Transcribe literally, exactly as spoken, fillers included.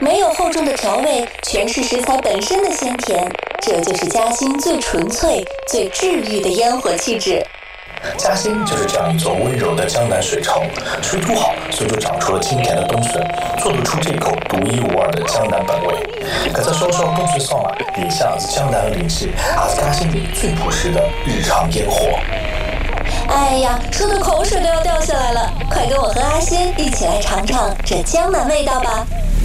没有厚重的调味，全是食材本身的鲜甜，这就是嘉兴最纯粹、最治愈的烟火气质。 嘉兴就是这样一座温柔的江南水城，水土好，所以就长出了清甜的冬笋，做得出这口独一无二的江南本味。搿只小小冬笋烧麦，里向是江南的灵气，也是嘉兴里最朴实的日常烟火。 哎呀，说的口水都要掉下来了，快跟我和阿仙一起来尝尝这江南味道吧！